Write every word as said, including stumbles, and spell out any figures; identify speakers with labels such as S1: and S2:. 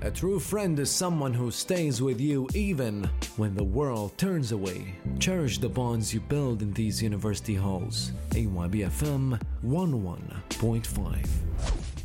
S1: A true friend is someone who stays with you even when the world turns away. Cherish the bonds you build in these university halls. A Y B F M one oh one point five.